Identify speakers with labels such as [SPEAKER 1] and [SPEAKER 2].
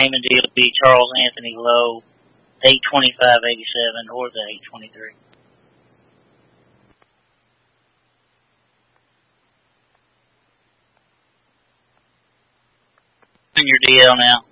[SPEAKER 1] Name and deal would be Charles Anthony Lowe, 82587 or the 823. In your DL now.